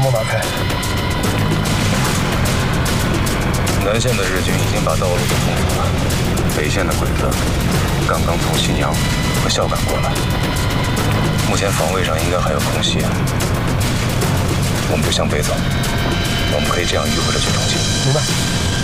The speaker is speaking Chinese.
往哪开？ 南线的日军已经把道路都封住了，北线的鬼子刚刚从新阳和孝感过来，目前防卫上应该还有空隙，我们就向北走。我们可以这样迂回着去重庆。 明白。